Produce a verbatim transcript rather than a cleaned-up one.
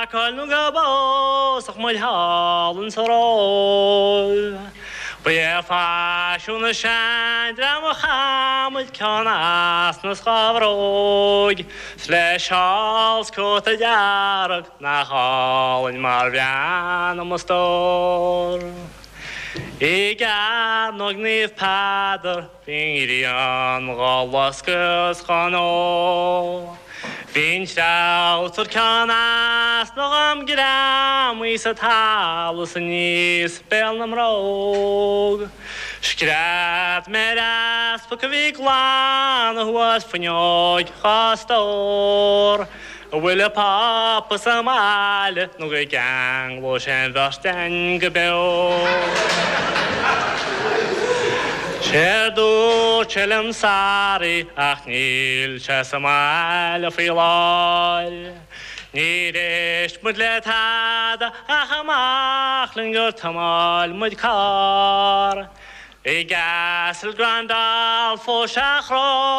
kall nu gabos ach mal halen sorol. Be fashion a shandra mo hamul kanas nos gavrog. Slash hals kot a jarag na halen marvian om stor. Ik heb nog niet pader, vingrian gallaskus gano. Vind jou tot kanas nog am gram, is het halus en spel nam roog. Skrat met as på kviklan, was van jou gastor. Wille papa samale, nog een gang was en was den gebel. Sherdo chelem sari, ach nil chasamale filal. Niresh mudlet hada, ach amachling tamal mudkar. Ik gasel grandal voor chachro.